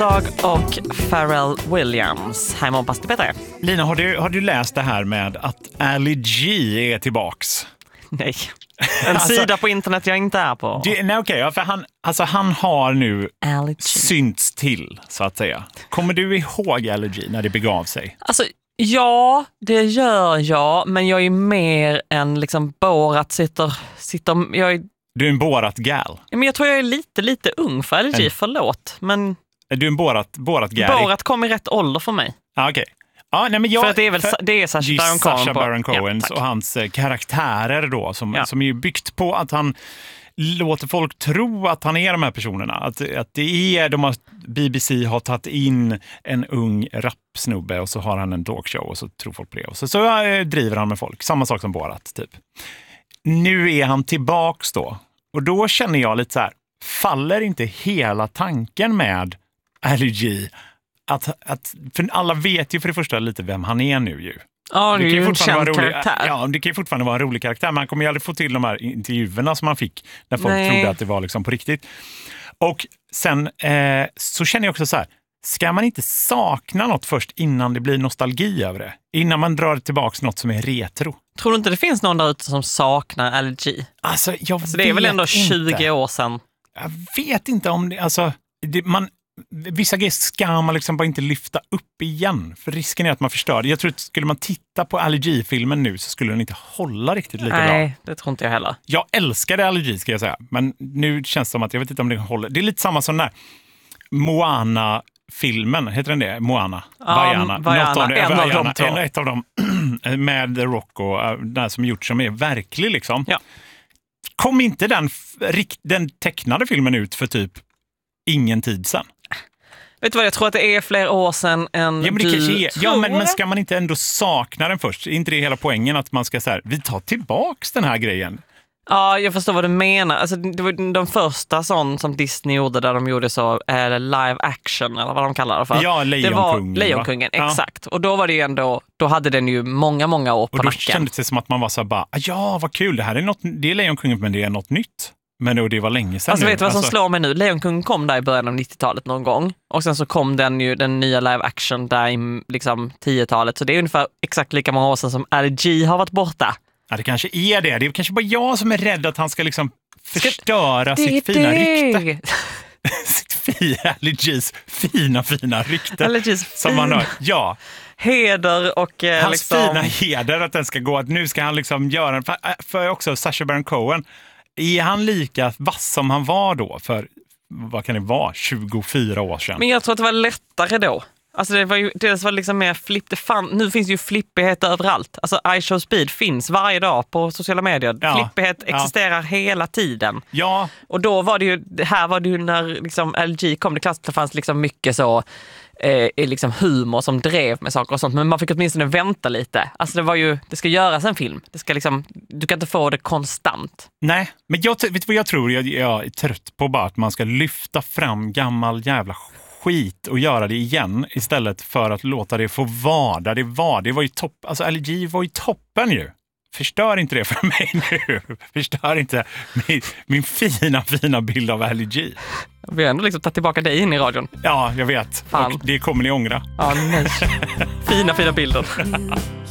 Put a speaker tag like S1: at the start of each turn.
S1: Dag och Pharrell Williams. Hej Månpas, Peter.
S2: Lina, har du läst det här med att Ali G är tillbaks?
S1: Nej. En sida på internet jag inte är på.
S2: Nej, okej, för han har nu
S1: Ali G.
S2: synts till, så att säga. Kommer du ihåg Ali G när det begav sig?
S1: Alltså, ja, det gör jag. Men jag är mer än liksom Borat sitter
S2: Du är en Borat-gal.
S1: Men jag tror jag är lite ung för Ali G, förlåt. Men
S2: är du en Borat-gal?
S1: Borat kom i rätt ålder för mig.
S2: Okej. Ja, nej, men
S1: för att det är Sacha Baron Cohen
S2: och hans karaktärer då som är ju byggt på att han låter folk tro att han är de här personerna. Att det är BBC har tagit in en ung rapsnubbe och så har han en talkshow och så tror folk på det. Och så driver han med folk. Samma sak som Borat, typ. Nu är han tillbaks då. Och då känner jag lite så här, faller inte hela tanken med Ali G för alla vet ju för det första lite vem han är nu ju.
S1: Ja, det är ju en känd karaktär.
S2: Ja, det kan ju fortfarande vara en rolig karaktär, men han kommer ju aldrig få till de här intervjuerna som han fick när folk trodde att det var liksom på riktigt. Och sen så känner jag också så här, ska man inte sakna något först innan det blir nostalgi över det? Innan man drar tillbaka något som är retro?
S1: Tror du inte det finns någon där ute som saknar Ali G?
S2: Alltså,
S1: det är väl ändå 20 år sedan.
S2: Jag vet inte om det, alltså vissa grejer ska man liksom bara inte lyfta upp igen. För risken är att man förstör. Jag tror att skulle man titta på Ali G-filmen nu så skulle den inte hålla riktigt lika bra.
S1: Nej, det tror inte jag heller.
S2: Jag älskade Ali G, ska jag säga. Men nu känns det som att jag vet inte om det håller. Det är lite samma som den där Moana-filmen. Heter den det? Moana?
S1: Vaiana.
S2: Ett av dem med The Rock och den som gjort som är verklig liksom. Ja. Kom inte den tecknade filmen ut för typ ingen tid sedan?
S1: Vet du vad, jag tror att det är fler år sedan än
S2: men
S1: du
S2: tror. Men ska man inte ändå sakna den först? Är inte det hela poängen att man ska så här, vi tar tillbaks den här grejen?
S1: Ja, jag förstår vad du menar. Alltså, det var de första sån som Disney gjorde där de gjorde så live action eller vad de kallar det för.
S2: Ja,
S1: Lejonkungen, exakt. Och då var det ju ändå, då hade den ju många år på nacken.
S2: Och då kändes det som att man var så här bara, ja vad kul, det här är det är Lejonkungen men det är något nytt. Men det var länge sedan.
S1: Alltså vet du vad som slår mig nu? Lejonkungen kom där i början av 90-talet någon gång. Och sen så kom den nya live action där i liksom 10-talet. Så det är ungefär exakt lika många år sedan som Ali G har varit borta.
S2: Ja, det kanske är det. Det är kanske bara jag som är rädd att han ska liksom förstöra sitt fina rykte. Ali G's fina rykte.
S1: Ali G's
S2: som man har. Ja.
S1: Heder och
S2: hans
S1: liksom
S2: fina heder att den ska gå. Att nu ska han liksom göra för också Sacha Baron Cohen. Är han lika vass som han var då för, vad kan det vara, 24 år sedan?
S1: Men jag tror att det var lättare då. Alltså det var liksom mer nu finns ju flippighet överallt. Alltså iShowSpeed finns varje dag på sociala medier. Ja, flippighet existerar hela tiden.
S2: Ja.
S1: Och då var det ju när liksom LG kom, det fanns liksom mycket så liksom humor som drev med saker och sånt, men man fick åtminstone vänta lite. Alltså det ska göras en film. Det ska liksom, du kan inte få det konstant.
S2: Nej, men vet du vad jag tror? Jag är trött på bara att man ska lyfta fram gammal jävla skit och göra det igen istället för att låta det få vara där det var. Det var ju topp. Alltså Ali G var ju toppen ju. Förstör inte det för mig nu. Förstör inte min fina bild av Ali G.
S1: Vi har ändå liksom tagit tillbaka dig in i radion.
S2: Ja, jag vet. Fan. Och det kommer ni ångra.
S1: Ja, nej. Fina bilder.